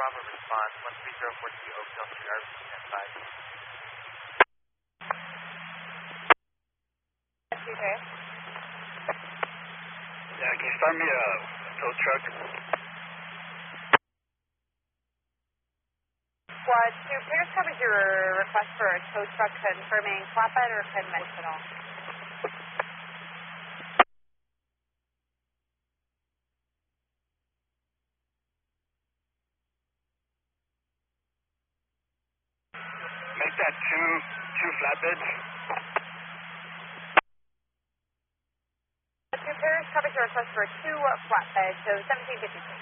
Bravo response, 13042 Oakdale Street, RV stand by. Okay. Yeah, can you find me a tow truck? What, so Pierce covered your request for a tow truck confirming flatbed or conventional? Make that two flatbeds. So Pierce covered your request for two flatbeds, so 1752.